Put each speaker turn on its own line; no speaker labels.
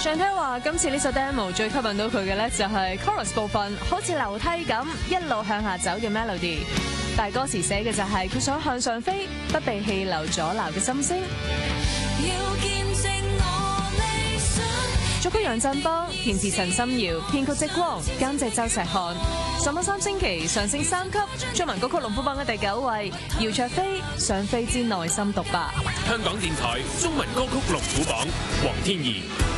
上聽話，今次呢首 demo 最吸引到佢嘅咧，就係 chorus 部分，好似樓梯咁一路向下走嘅 melody。大歌詞寫嘅就係佢想向上飛，不被氣流阻撓嘅心聲。
要見證我理想。
作曲楊振邦，填詞陳心遙，編曲積光，監製周石漢。上網3星期上升3級，中文歌曲龍虎榜嘅第9位，姚焯菲《想飛之內心獨白》。
香港電台中文歌曲龍虎榜，黃天頤。